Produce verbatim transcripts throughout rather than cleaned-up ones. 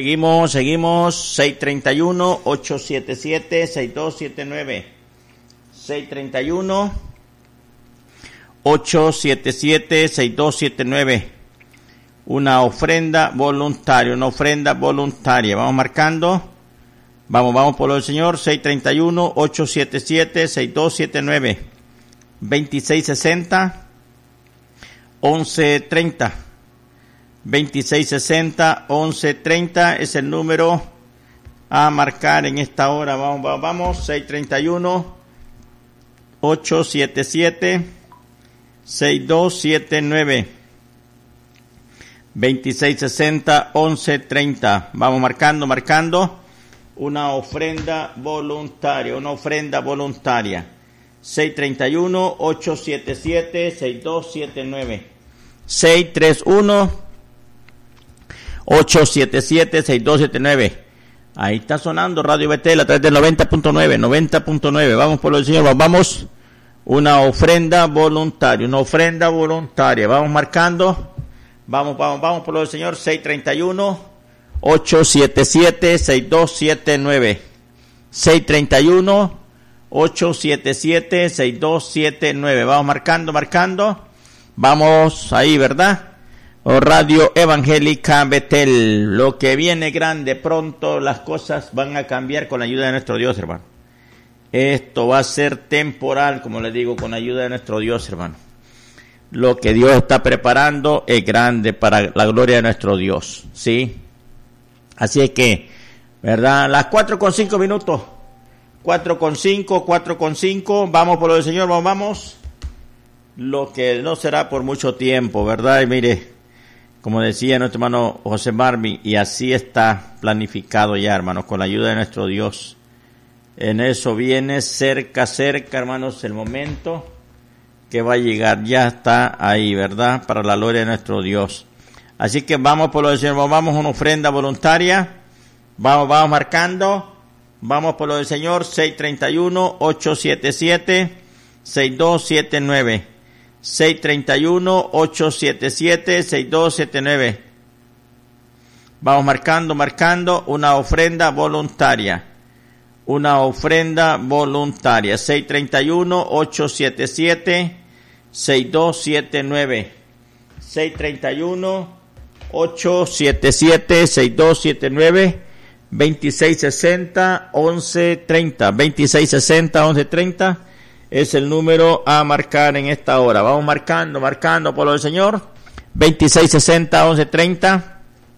seguimos, seguimos. seis treinta y uno, ocho siete siete, seis dos siete nueve. seis treinta y uno, ocho siete siete, seis dos siete nueve. Una ofrenda voluntaria, una ofrenda voluntaria. Vamos marcando. Vamos, vamos por lo del Señor. seis treinta y uno, ocho siete siete, seis dos siete nueve. veintiséis sesenta, once treinta. veintiséis sesenta, once treinta es el número a marcar en esta hora. Vamos, vamos, vamos. seis treinta y uno, ocho siete siete, seis dos siete nueve. veintiséis sesenta, once treinta. Vamos marcando, marcando. Una ofrenda voluntaria, una ofrenda voluntaria. seis treinta y uno, ocho siete siete, seis dos siete nueve. seis treinta y uno, ocho siete siete, seis dos siete nueve. Ahí está sonando Radio Betel a través del noventa punto nueve, noventa punto nueve. Vamos por lo del Señor, vamos. Una ofrenda voluntaria, una ofrenda voluntaria. Vamos marcando. Vamos, vamos, vamos por lo del Señor. seis treinta y uno, ocho siete siete, seis dos siete nueve. seis treinta y uno, ocho siete siete, seis dos siete nueve. Vamos marcando, marcando. Vamos ahí, ¿verdad? O Radio Evangélica Betel. Lo que viene grande, pronto las cosas van a cambiar con la ayuda de nuestro Dios, hermano. Esto va a ser temporal, como les digo, con la ayuda de nuestro Dios, hermano. Lo que Dios está preparando es grande para la gloria de nuestro Dios, ¿sí? Así es que, ¿verdad? Las cuatro con cinco minutos. Cuatro con cinco, cuatro con cinco. Vamos por lo del Señor, vamos, vamos. Lo que no será por mucho tiempo, ¿verdad? Y mire, como decía nuestro hermano José Marvin, y así está planificado ya, hermanos, con la ayuda de nuestro Dios. En eso viene cerca, cerca, hermanos, el momento que va a llegar. Ya está ahí, ¿verdad? Para la gloria de nuestro Dios. Así que vamos por lo del Señor, vamos a una ofrenda voluntaria. Vamos, vamos marcando. Vamos por lo del Señor, seis treinta y uno, ocho siete siete, seis dos siete nueve. seis treinta y uno, ocho siete siete, seis dos siete nueve. Vamos marcando, marcando una ofrenda voluntaria. Una ofrenda voluntaria. seis treinta y uno, ocho siete siete, seis dos siete nueve. seis treinta y uno, ocho siete siete, seis dos siete nueve. veintiséis sesenta, once treinta. veintiséis sesenta, once treinta. Es el número a marcar en esta hora. Vamos marcando, marcando por lo del Señor. veintiséis sesenta, once treinta.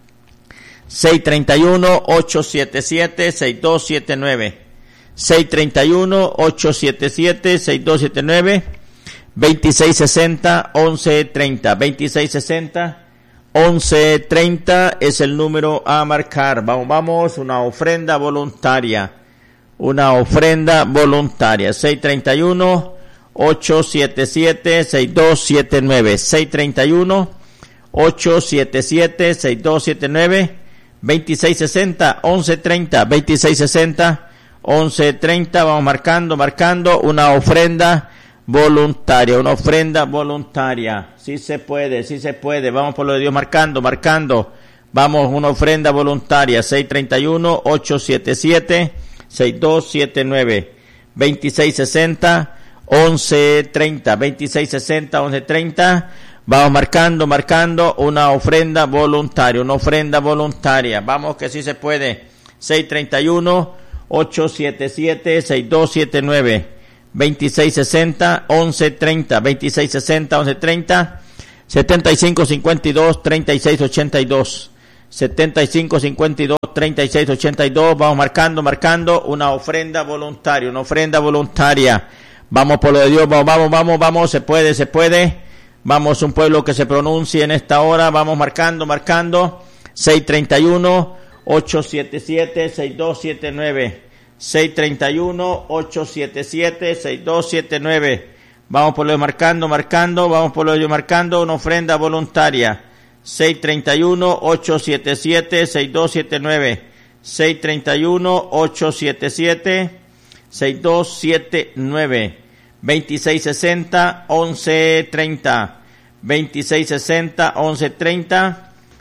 seis treinta y uno, ocho siete siete, seis dos siete nueve. seis treinta y uno, ocho siete siete, seis dos siete nueve. veintiséis sesenta, once treinta. veintiséis sesenta, once treinta es el número a marcar. Vamos, vamos, una ofrenda voluntaria. Una ofrenda voluntaria. seis treinta y uno, ocho siete siete, seis dos siete nueve. seis treinta y uno, ocho siete siete, seis dos siete nueve. veintiséis sesenta, once treinta. veintiséis sesenta, once treinta. Vamos marcando, marcando una ofrenda voluntaria. Una ofrenda voluntaria. Sí se puede, sí se puede. Vamos por lo de Dios marcando, marcando. Vamos, una ofrenda voluntaria. seis treinta y uno, ocho siete siete, seis dos siete nueve. veintiséis sesenta, once treinta. veintiséis sesenta, once treinta. Vamos marcando, marcando una ofrenda voluntaria. Una ofrenda voluntaria. Vamos que sí se puede. seis treinta y uno, ocho siete siete, seis dos siete nueve. veintiséis sesenta, once treinta. veintiséis sesenta, once treinta. setenta y cinco cincuenta y dos, treinta y seis ochenta y dos. setenta y cinco cincuenta y dos, treinta y seis ochenta y dos. Vamos marcando, marcando una ofrenda voluntaria, una ofrenda voluntaria. Vamos por lo de Dios, vamos, vamos, vamos, vamos, se puede, se puede. Vamos, un pueblo que se pronuncie en esta hora. Vamos marcando, marcando. seis treinta y uno, ocho siete siete, seis dos siete nueve. seis treinta y uno, ocho siete siete, seis dos siete nueve. Vamos por lo de marcando, marcando. Vamos por lo de marcando una ofrenda voluntaria. seis treinta y uno, ocho siete siete, seis dos siete nueve. seis treinta y uno, ocho siete siete, seis dos siete nueve. veintiséis sesenta, once treinta. veintiséis sesenta, once treinta.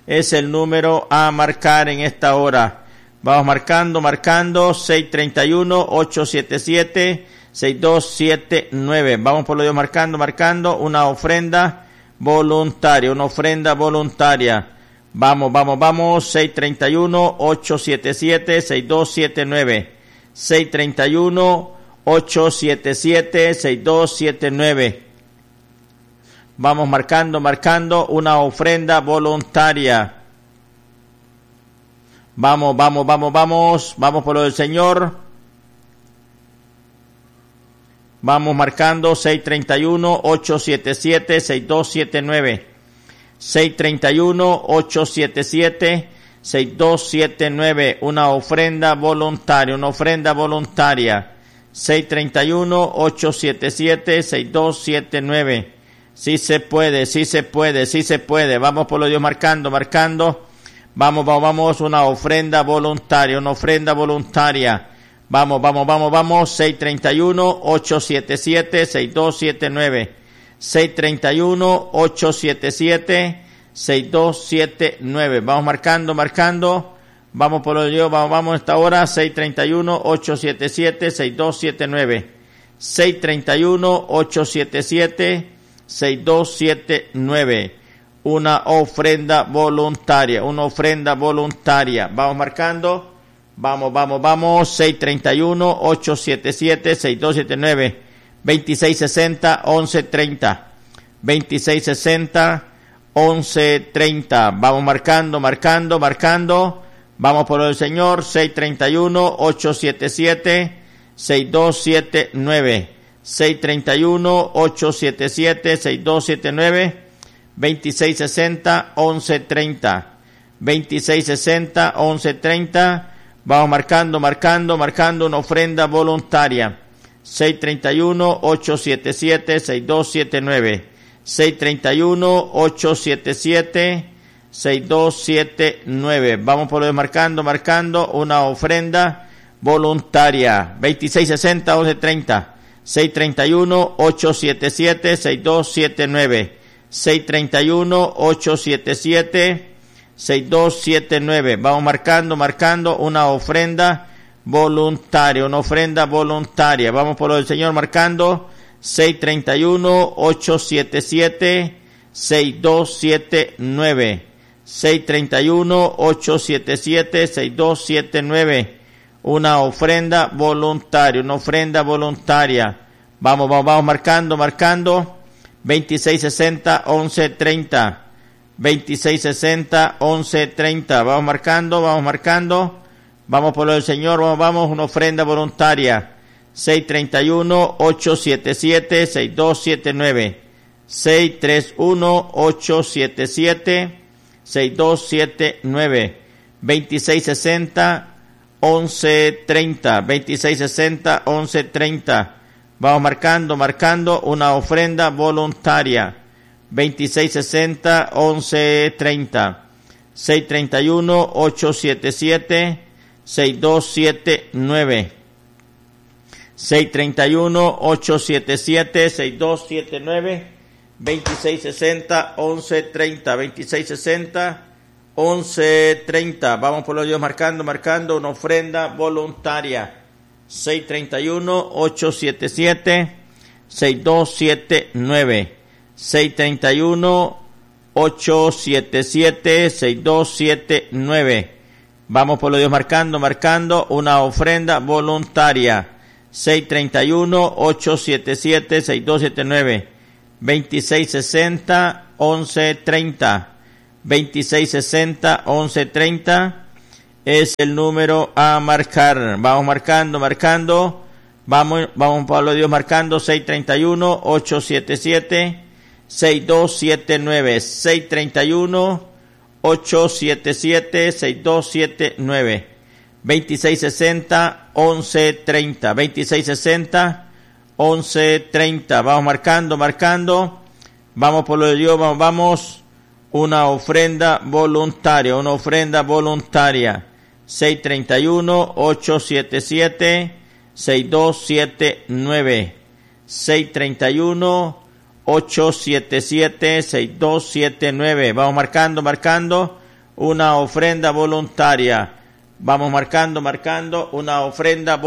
es el número a marcar en esta hora. Vamos marcando, marcando, seis tres uno, ocho siete siete, seis dos siete nueve. Vamos por lo Dios marcando, marcando, una ofrenda voluntaria, una ofrenda voluntaria. Vamos, vamos, vamos, seis tres uno, ocho siete siete, seis dos siete nueve. seis tres uno, ocho siete siete, seis dos siete nueve. Vamos marcando, marcando, una ofrenda voluntaria. Vamos, vamos, vamos, vamos, vamos por lo del Señor. Vamos marcando, seis tres uno, ocho siete siete, seis dos siete nueve. seis tres uno, ocho siete siete, seis dos siete nueve. Una ofrenda voluntaria, una ofrenda voluntaria. seis tres uno, ocho siete siete, seis dos siete nueve. Sí se puede, sí se puede, sí se puede. Vamos por lo Dios marcando, marcando. Vamos, vamos, vamos, una ofrenda voluntaria, una ofrenda voluntaria. Vamos, vamos, vamos, vamos, seis tres uno, ocho siete siete, seis dos siete nueve. seis tres uno, ocho siete siete, seis dos siete nueve. Vamos marcando, marcando. Vamos por lo Dios, vamos, vamos, esta hora, seis tres uno, ocho siete siete, seis dos siete nueve. seis tres uno, ocho siete siete, seis dos siete nueve. Una ofrenda voluntaria, una ofrenda voluntaria. Vamos marcando. Vamos, vamos, vamos. seis tres uno, ocho siete siete, seis dos siete nueve. veintiséis sesenta, once treinta. veintiséis sesenta, once treinta. Vamos marcando, marcando, marcando. Vamos por el Señor. seis tres uno, ocho siete siete, seis dos siete nueve. seis tres uno, ocho siete siete, seis dos siete nueve. veintiséis sesenta, once treinta. veintiséis sesenta, once treinta. Vamos marcando, marcando, marcando una ofrenda voluntaria. seis tres uno, ocho siete siete, seis dos siete nueve. seis tres uno, ocho siete siete, seis dos siete nueve. Vamos por lo marcando, marcando una ofrenda voluntaria. veintiséis sesenta, once treinta. seis tres uno, ocho siete siete, seis dos siete nueve. seis tres uno, ocho siete siete, seis dos siete nueve. Vamos marcando, marcando una ofrenda voluntaria, una ofrenda voluntaria. Vamos por lo del Señor marcando. seis tres uno, ocho siete siete, seis dos siete nueve. seis tres uno, ocho siete siete, seis dos siete nueve. Una ofrenda voluntaria, una ofrenda voluntaria. Vamos, vamos, vamos marcando, marcando. veintiséis sesenta, once treinta. veintiséis sesenta, once treinta. Vamos marcando, vamos marcando. Vamos por lo del Señor, vamos, vamos, una ofrenda voluntaria. seis tres uno, ocho siete siete, seis dos siete nueve. seis tres uno, ocho siete siete, seis dos siete nueve. veintiséis sesenta, once treinta. veintiséis sesenta, once treinta. Vamos marcando, marcando una ofrenda voluntaria. veintiséis sesenta, once treinta. seis tres uno, ocho siete siete, seis dos siete nueve. seis tres uno, ocho siete siete, seis dos siete nueve. veintiséis sesenta, once treinta. veintiséis sesenta, once treinta. Vamos por los Dios marcando, marcando una ofrenda voluntaria. seis tres uno, ocho siete siete, seis dos siete nueve. seis tres uno, ocho siete siete, seis dos siete nueve. Vamos por los Dios marcando, marcando una ofrenda voluntaria. seis tres uno, ocho siete siete, seis dos siete nueve. veintiséis sesenta, once treinta. veintiséis sesenta, once treinta. Es el número a marcar. Vamos marcando, marcando. Vamos, vamos Pablo Dios marcando. seis tres uno, ocho siete siete, seis dos siete nueve. seis tres uno, ocho siete siete, seis dos siete nueve. veintiséis sesenta, once treinta. veintiséis sesenta, once treinta. Vamos marcando, marcando. Vamos por lo de Dios, vamos, vamos. Una ofrenda voluntaria, una ofrenda voluntaria. seis tres uno, ocho siete siete, seis dos siete nueve. seis tres uno, ocho siete siete, seis dos siete nueve. Vamos marcando, marcando. una ofrenda voluntaria. Vamos marcando, marcando, una ofrenda voluntaria.